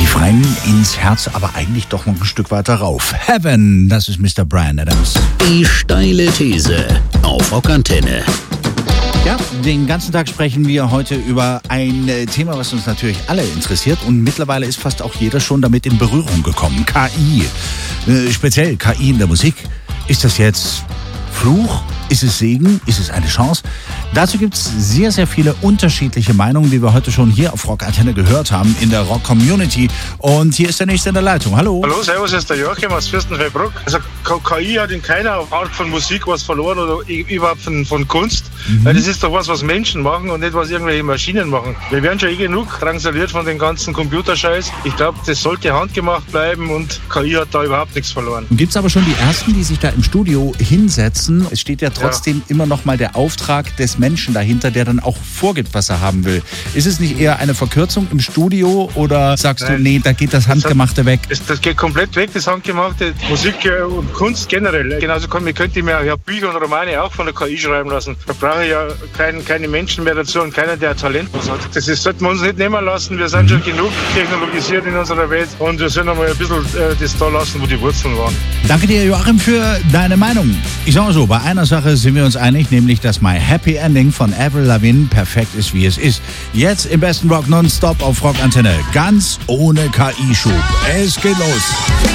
tief rein ins Herz, aber eigentlich doch noch ein Stück weiter rauf. Heaven, das ist Mr. Bryan Adams. Die steile These auf Rockantenne. Ja, den ganzen Tag sprechen wir heute über ein Thema, was uns natürlich alle interessiert, und mittlerweile ist fast auch jeder schon damit in Berührung gekommen. KI, speziell KI in der Musik. Ist das jetzt Fluch? Ist es Segen? Ist es eine Chance? Dazu gibt es sehr, sehr viele unterschiedliche Meinungen, die wir heute schon hier auf Rockantenne gehört haben in der Rock-Community. Und hier ist der Nächste in der Leitung. Hallo. Hallo, servus, hier ist der Joachim aus Fürstenfeldbruck. Also KI hat in keiner Art von Musik was verloren oder überhaupt von Kunst. Weil das ist doch was Menschen machen und nicht was irgendwelche Maschinen machen. Wir werden schon genug drangsaliert von den ganzen Computerscheiß. Ich glaube, das sollte handgemacht bleiben und KI hat da überhaupt nichts verloren. Gibt es aber schon die Ersten, die sich da im Studio hinsetzen? Es steht ja trotzdem immer noch mal der Auftrag des Menschen dahinter, der dann auch vorgibt, was er haben will. Ist es nicht eher eine Verkürzung im Studio oder sagst du, nee, da geht das Handgemachte weg? Das geht komplett weg, das Handgemachte. Musik und Kunst generell. Genauso könnte ich mir Bücher und Romane auch von der KI schreiben lassen. Da brauche ich ja keine Menschen mehr dazu und keiner, der Talent hat. Das sollten wir uns nicht nehmen lassen. Wir sind schon genug technologisiert in unserer Welt und wir sollen einmal ein bisschen das da lassen, wo die Wurzeln waren. Danke dir, Joachim, für deine Meinung. Ich sage mal so, bei einer Sache sind wir uns einig, nämlich, dass My Happy Ending von Avril Lavigne perfekt ist, wie es ist. Jetzt im besten Rock nonstop auf Rockantenne. Ganz ohne KI-Schub. Es geht los.